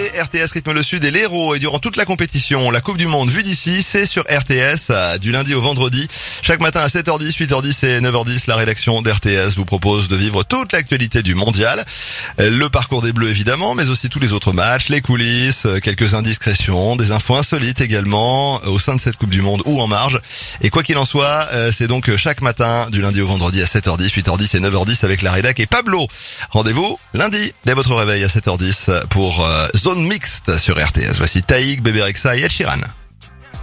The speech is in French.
RTS rythme le Sud et l'Hérault. Et durant toute la compétition, la Coupe du Monde vue d'ici, c'est sur RTS du lundi au vendredi. Chaque matin à 7h10, 8h10 et 9h10, la rédaction d'RTS vous propose de vivre toute l'actualité du mondial. Le parcours des Bleus évidemment, mais aussi tous les autres matchs, les coulisses, quelques indiscrétions, des infos insolites également au sein de cette Coupe du Monde ou en marge. Et quoi qu'il en soit, c'est donc chaque matin du lundi au vendredi à 7h10, 8h10 et 9h10 avec la rédac et Pablo. Rendez-vous lundi dès votre réveil à 7h10 pour Zone Mixte sur RTS. Voici Taïk, Bébé Rexha et Ed Sheeran.